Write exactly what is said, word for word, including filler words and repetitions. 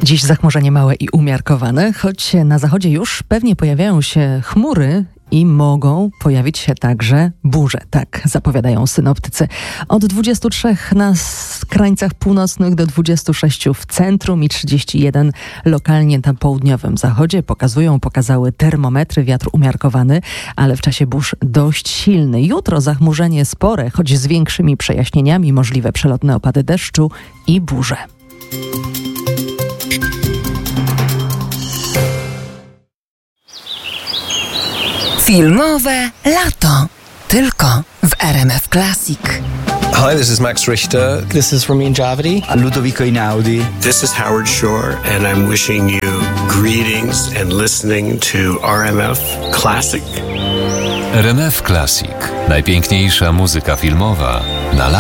Dziś zachmurzenie małe i umiarkowane, choć na zachodzie już pewnie pojawiają się chmury i mogą pojawić się także burze. Tak zapowiadają synoptycy. Od dwudziestu trzech na krańcach północnych do dwudziestu sześciu w centrum i trzydziestu jeden lokalnie na południowym zachodzie. Pokazują, pokazały termometry, wiatr umiarkowany, ale w czasie burz dość silny. Jutro zachmurzenie spore, choć z większymi przejaśnieniami, możliwe przelotne opady deszczu i burze. Filmowe lato. Tylko w R M F Classic. Hi, this is Max Richter. This is Ramin Djawadi. Ludovico Einaudi. This is Howard Shore, and I'm wishing you greetings and listening to R M F Classic. R M F Classic. Najpiękniejsza muzyka filmowa na lato.